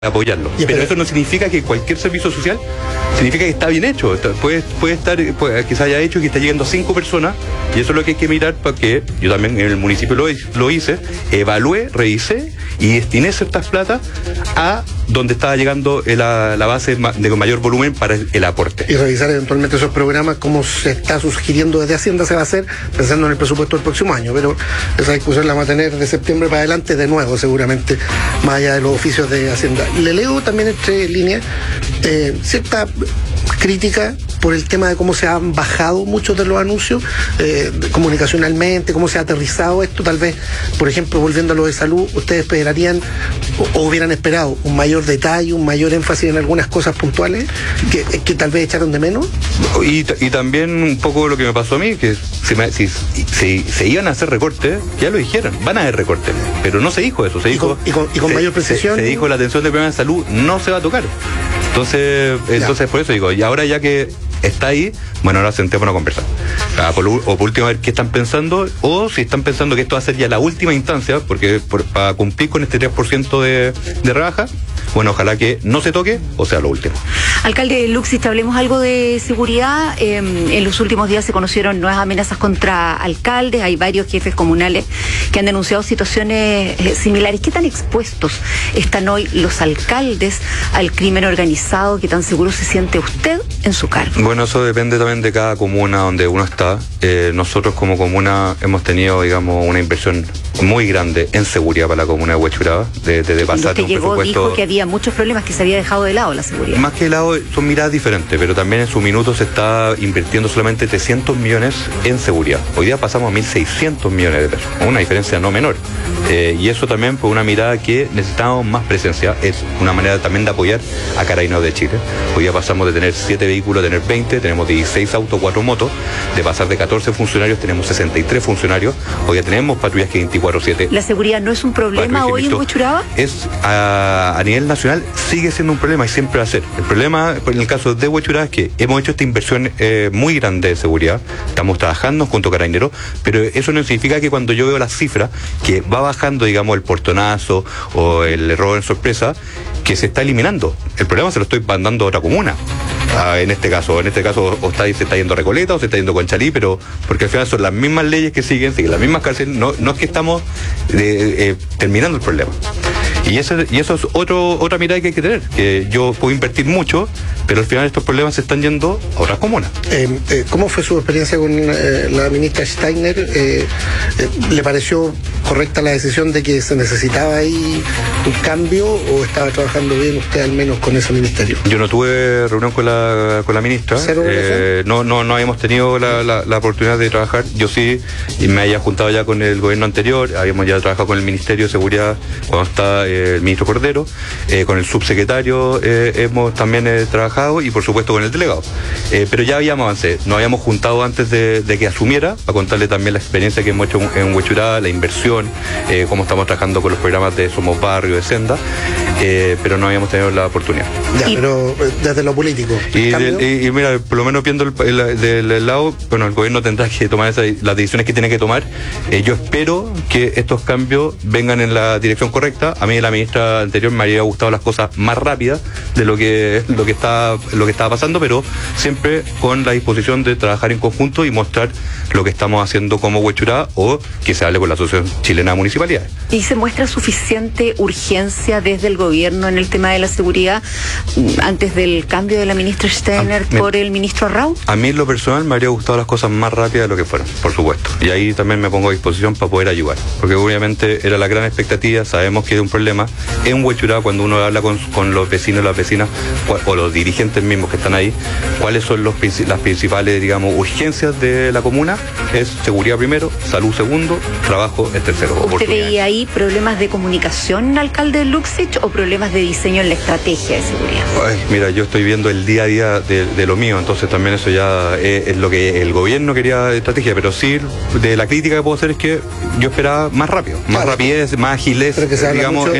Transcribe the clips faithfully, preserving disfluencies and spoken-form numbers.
apoyarlo. Ya, pero, pero eso no significa que cualquier servicio social significa que está bien hecho. Puede, puede estar, puede, que se haya hecho que está llegando a cinco personas, y eso es lo que hay que mirar, para que yo también en el municipio lo, lo hice, evalué, revisé y destiné ciertas plata a donde estaba llegando la, la base de mayor volumen para el, el aporte. Y revisar eventualmente esos programas, como se está sugiriendo desde Hacienda se va a hacer, pensando en el presupuesto del próximo año, pero esa discusión la vamos a tener de septiembre para adelante de nuevo, seguramente, más allá de los oficios de Hacienda. Le leo también entre líneas eh, cierta crítica por el tema de cómo se han bajado muchos de los anuncios eh, comunicacionalmente, cómo se ha aterrizado esto. Tal vez, por ejemplo, volviendo a lo de salud, ustedes esperarían o, o hubieran esperado un mayor detalle, un mayor énfasis en algunas cosas puntuales que, que tal vez echaron de menos. Y, y también un poco lo que me pasó a mí, que si, me, si, si se iban a hacer recortes, ya lo dijeron, van a haber recortes, pero no se dijo eso, se y dijo con, y con, y con se, mayor precisión. Se, se dijo la atención del programa de salud no se va a tocar. Entonces, entonces por eso digo, y ahora ya que está ahí, bueno, ahora sentémonos a conversar. Ah, por, o por último, a ver qué están pensando, o si están pensando que esto va a ser ya la última instancia, porque por, para cumplir con este tres por ciento de, de rebaja, bueno, ojalá que no se toque o sea lo último. Alcalde Luxich, hablemos algo de seguridad. Eh, en los últimos días se conocieron nuevas amenazas contra alcaldes, hay varios jefes comunales que han denunciado situaciones eh, similares. ¿Qué tan expuestos están hoy los alcaldes al crimen organizado? ¿Qué tan seguro se siente usted en su cargo? Bueno, eso depende también de cada comuna donde uno está. Eh, nosotros como comuna hemos tenido, digamos, una inversión muy grande en seguridad para la comuna de Huechuraba, de, de, de pasar usted un llegó, presupuesto... dijo que había muchos problemas, que se había dejado de lado la seguridad. Más que de lado, son miradas diferentes, pero también en su minuto se está invirtiendo solamente trescientos millones en seguridad. Hoy día pasamos a mil seiscientos millones de pesos, una diferencia no menor. Eh, y eso también por una mirada que necesitamos más presencia, es una manera también de apoyar a Carabineros de Chile. Hoy día pasamos de tener siete vehículos a tener veinte, tenemos dieciséis autos, cuatro motos, de pasar de catorce funcionarios tenemos sesenta y tres funcionarios, hoy día tenemos patrullas que veinticuatro siete. ¿La seguridad no es un problema hoy en Huechuraba? Es a, a nivel nacional, sigue siendo un problema y siempre va a ser. El problema en el caso de Huechuraba es que hemos hecho esta inversión eh, muy grande de seguridad, estamos trabajando junto a Carabineros, pero eso no significa que cuando yo veo las cifras, que va bajando, digamos, el portonazo o el error en sorpresa, que se está eliminando. El problema se lo estoy mandando a otra comuna. Ah, en este caso, en este caso o está, se está yendo a Recoleta o se está yendo a Conchalí, pero porque al final son las mismas leyes que siguen, siguen las mismas cárceles, no, no es que estamos eh, eh, terminando el problema. Y eso, y eso es otro, otra mirada que hay que tener, que yo puedo invertir mucho, pero al final estos problemas se están yendo a otras comunas. Eh, eh, ¿Cómo fue su experiencia con eh, la ministra Steiner? Eh, eh, ¿Le pareció correcta la decisión de que se necesitaba ahí un cambio o estaba trabajando bien usted al menos con ese ministerio? Yo no tuve reunión con la, con la ministra. ¿Cero eh, no, no, no habíamos tenido la, la, la oportunidad de trabajar. Yo sí, y me había juntado ya con el gobierno anterior, habíamos ya trabajado con el Ministerio de Seguridad cuando está eh, el ministro Cordero, eh, con el subsecretario eh, hemos también eh, trabajado y por supuesto con el delegado. Eh, pero ya habíamos avancé, nos habíamos juntado antes de, de que asumiera, para contarle también la experiencia que hemos hecho en Huechuraba, la inversión, eh, cómo estamos trabajando con los programas de Somos Barrio, de Senda, eh, pero no habíamos tenido la oportunidad. Ya, y, pero desde lo político. Y, de, y, y mira, por lo menos viendo el, el, del, el lado, bueno, el gobierno tendrá que tomar esa, las decisiones que tiene que tomar. Eh, yo espero que estos cambios vengan en la dirección correcta. A mí la ministra anterior me habría gustado las cosas más rápidas de lo que lo que está lo que estaba pasando, pero siempre con la disposición de trabajar en conjunto y mostrar lo que estamos haciendo como Huechuraba o que se hable con la Asociación Chilena de Municipalidades. ¿Y se muestra suficiente urgencia desde el gobierno en el tema de la seguridad antes del cambio de la ministra Steiner a, por me, el ministro Arrau? A mí en lo personal me habría gustado las cosas más rápidas de lo que fueron, por supuesto. Y ahí también me pongo a disposición para poder ayudar, porque obviamente era la gran expectativa, sabemos que hay un problema en Huechuraba cuando uno habla con, con los vecinos y las vecinas o los dirigentes mismos que están ahí, cuáles son los, las principales, digamos, urgencias de la comuna. Es seguridad primero, salud segundo, trabajo es tercero. ¿Usted veía ahí problemas de comunicación, alcalde Luxich, o problemas de diseño en la estrategia de seguridad? Ay, mira, yo estoy viendo el día a día de, de lo mío, entonces también eso ya es, es lo que el gobierno quería de estrategia, pero sí, de la crítica que puedo hacer es que yo esperaba más rápido, más claro, rapidez, más agilez, que se digamos, mucho,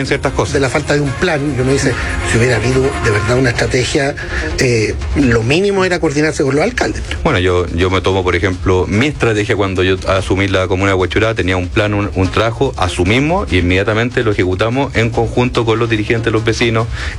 en ciertas cosas. De la falta de un plan, y uno dice, si hubiera habido de verdad una estrategia, eh, lo mínimo era coordinarse con los alcaldes. Bueno, yo, yo me tomo, por ejemplo, mi estrategia cuando yo asumí la comuna de Huechurá, tenía un plan, un, un trabajo, asumimos y inmediatamente lo ejecutamos en conjunto con los dirigentes, los vecinos,